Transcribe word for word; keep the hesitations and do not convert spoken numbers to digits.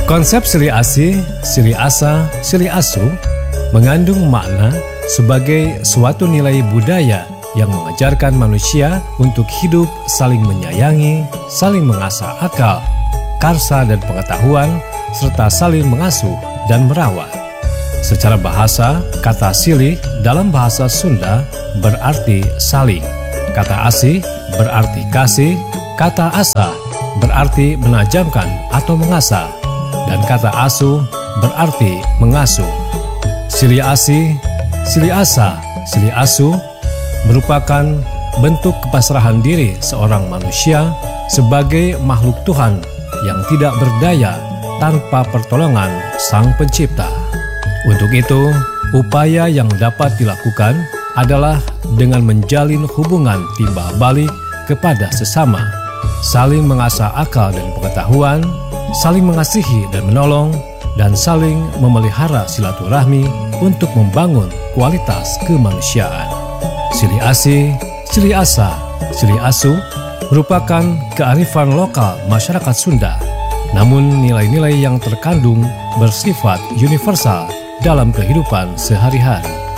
Konsep Sili Asih, Sili Asa, Sili Asuh mengandung makna sebagai suatu nilai budaya yang mengajarkan manusia untuk hidup saling menyayangi, saling mengasah akal, karsa dan pengetahuan, serta saling mengasuh dan merawat. Secara bahasa, kata silih dalam bahasa Sunda berarti saling, kata asih berarti kasih, kata asa berarti menajamkan atau mengasah, dan kata asuh berarti mengasuh. Sili Asih, Sili Asa, Sili Asuh merupakan bentuk kepasrahan diri seorang manusia sebagai makhluk Tuhan yang tidak berdaya tanpa pertolongan Sang Pencipta. Untuk itu, upaya yang dapat dilakukan adalah dengan menjalin hubungan timbal balik kepada sesama, saling mengasah akal dan pengetahuan, saling mengasihi dan menolong, dan saling memelihara silaturahmi untuk membangun kualitas kemanusiaan. Sili Asih, Sili Asa, Sili Asuh merupakan kearifan lokal masyarakat Sunda, namun nilai-nilai yang terkandung bersifat universal dalam kehidupan sehari-hari.